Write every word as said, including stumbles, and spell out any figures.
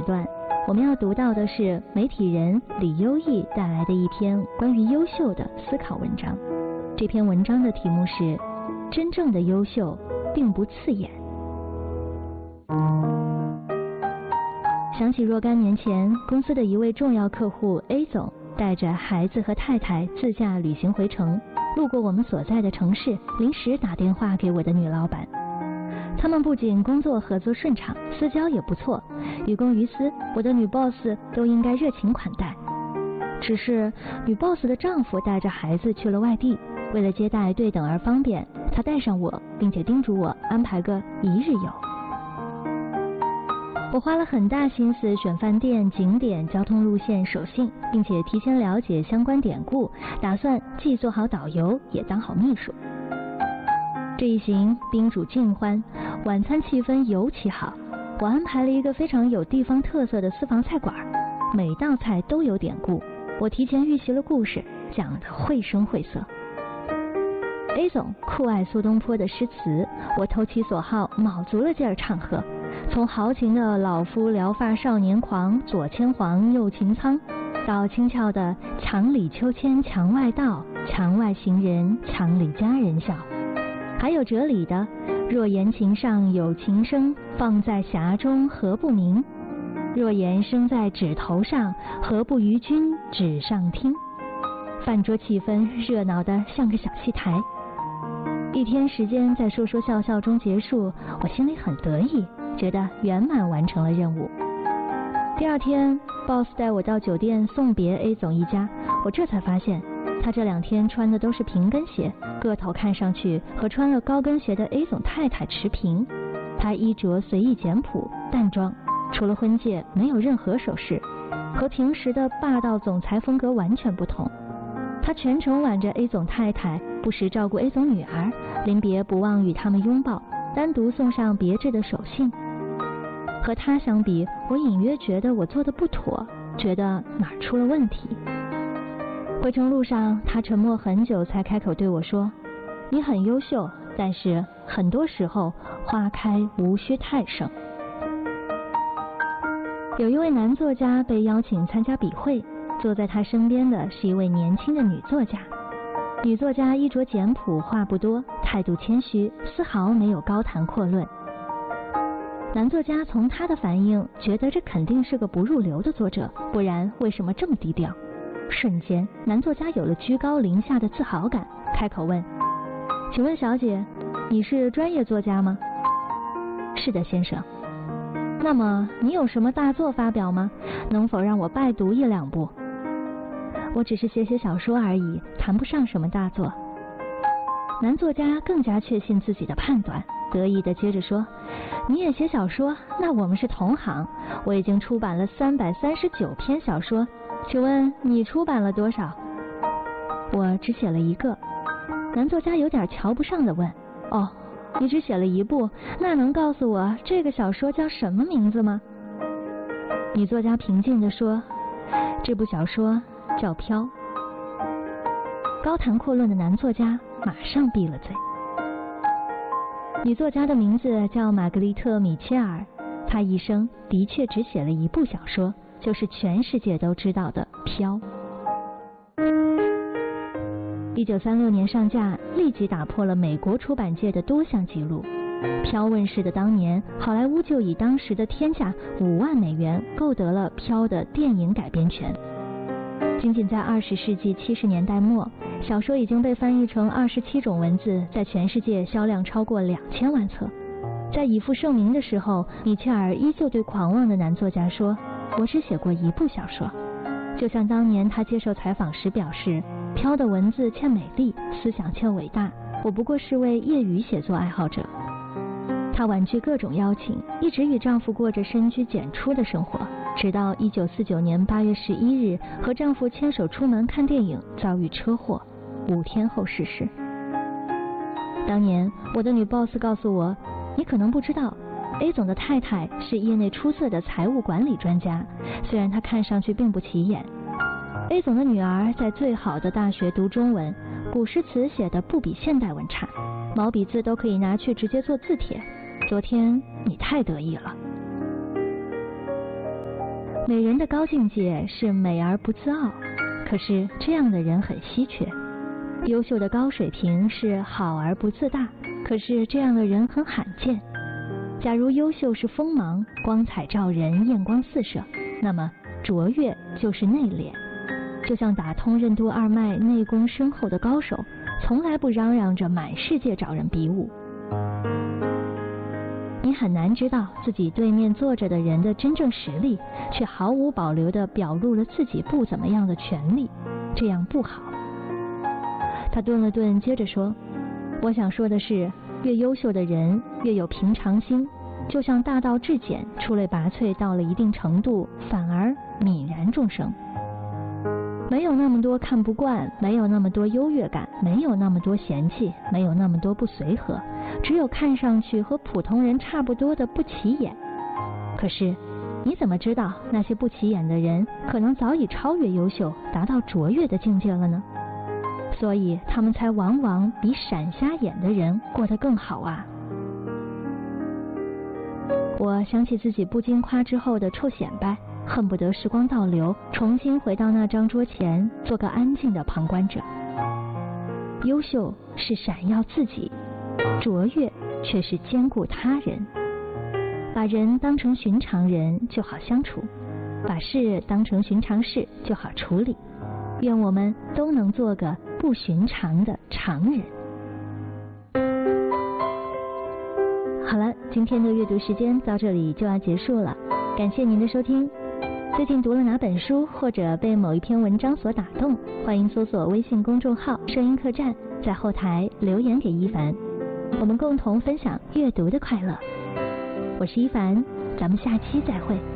段，我们要读到的是媒体人李优义带来的一篇关于优秀的思考文章。这篇文章的题目是真正的优秀并不刺眼。想起若干年前，公司的一位重要客户 A 总带着孩子和太太自驾旅行回城，路过我们所在的城市，临时打电话给我的女老板。他们不仅工作合作顺畅，私交也不错，于公于私，我的女 boss 都应该热情款待。只是女 boss 的丈夫带着孩子去了外地，为了接待对等而方便，他带上我，并且叮嘱我安排个一日游。我花了很大心思选饭店、景点、交通路线、手信，并且提前了解相关典故，打算既做好导游，也当好秘书。这一行宾主尽欢，晚餐气氛尤其好。我安排了一个非常有地方特色的私房菜馆，每道菜都有典故，我提前预习了故事，讲得绘声绘色。A 总酷爱苏东坡的诗词，我投其所好，卯足了劲儿唱和。从豪情的老夫聊发少年狂，左牵黄右擎苍，到轻巧的墙里秋千墙外道，墙外行人墙里佳人笑。还有哲理的，若言琴上有琴声，放在匣中何不鸣？若言声在指头上，何不于君指上听？饭桌气氛热闹得像个小戏台。一天时间在说说笑笑中结束，我心里很得意，觉得圆满完成了任务。第二天 boss 带我到酒店送别 A 总一家，我这才发现他这两天穿的都是平跟鞋，个头看上去和穿了高跟鞋的 A 总太太持平。他衣着随意简朴淡妆，除了婚戒没有任何首饰，和平时的霸道总裁风格完全不同。他全程挽着 A 总太太，不时照顾 A 总女儿，临别不忘与他们拥抱，单独送上别致的手信。和他相比，我隐约觉得我做的不妥，觉得哪儿出了问题。回程路上，他沉默很久才开口对我说：你很优秀，但是很多时候花开无需太盛。有一位男作家被邀请参加笔会，坐在他身边的是一位年轻的女作家。女作家衣着简朴，话不多，态度谦虚，丝毫没有高谈阔论。男作家从他的反应觉得这肯定是个不入流的作者，不然为什么这么低调？瞬间，男作家有了居高临下的自豪感，开口问：请问小姐，你是专业作家吗？是的，先生。那么你有什么大作发表吗？能否让我拜读一两部？我只是写写小说而已，谈不上什么大作。男作家更加确信自己的判断，得意地接着说：你也写小说？那我们是同行，我已经出版了三百三十九篇小说，请问你出版了多少？我只写了一个。男作家有点瞧不上地问：哦，你只写了一部，那能告诉我这个小说叫什么名字吗？女作家平静地说：这部小说叫《飘》。高谈阔论的男作家马上闭了嘴。女作家的名字叫玛格丽特·米切尔，她一生的确只写了一部小说，就是全世界都知道的《飘》。一九三六年上架，立即打破了美国出版界的多项纪录。《飘》问世的当年，好莱坞就以当时的天价五万美元购得了《飘》的电影改编权。仅仅在二十世纪七十年代末，小说已经被翻译成二十七种文字，在全世界销量超过两千万册。在已负盛名的时候，米切尔依旧对狂妄的男作家说：我只写过一部小说。就像当年他接受采访时表示：飘的文字欠美丽，思想欠伟大，我不过是位业余写作爱好者。她婉拒各种邀请，一直与丈夫过着深居简出的生活，直到一九四九年八月十一日和丈夫牵手出门看电影，遭遇车祸，五天后逝世。当年我的女 boss 告诉我：你可能不知道， A 总的太太是业内出色的财务管理专家，虽然她看上去并不起眼。 A 总的女儿在最好的大学读中文，古诗词写的不比现代文差，毛笔字都可以拿去直接做字帖。昨天你太得意了。 美人的高境界是美而不自傲，可是这样的人很稀缺。优秀的高水平是好而不自大，可是这样的人很罕见。假如优秀是锋芒，光彩照人，艳光四射，那么卓越就是内敛。就像打通任督二脉、内功深厚的高手，从来不嚷嚷着满世界找人比武。你很难知道自己对面坐着的人的真正实力，却毫无保留地表露了自己不怎么样的权利，这样不好。他顿了顿，接着说：我想说的是，越优秀的人越有平常心，就像大道至简，出类拔萃到了一定程度，反而泯然众生。没有那么多看不惯，没有那么多优越感，没有那么多嫌弃，没有那么多不随和，只有看上去和普通人差不多的不起眼。可是你怎么知道那些不起眼的人可能早已超越优秀，达到卓越的境界了呢？所以他们才往往比闪瞎眼的人过得更好啊。我想起自己不经夸之后的臭显摆，恨不得时光倒流，重新回到那张桌前，做个安静的旁观者。优秀是闪耀自己，卓越却是兼顾他人。把人当成寻常人就好相处，把事当成寻常事就好处理。愿我们都能做个不寻常的常人。好了，今天的阅读时间到这里就要结束了，感谢您的收听。最近读了哪本书，或者被某一篇文章所打动，欢迎搜索微信公众号声音客栈，在后台留言给一凡，我们共同分享阅读的快乐。我是一凡，咱们下期再会。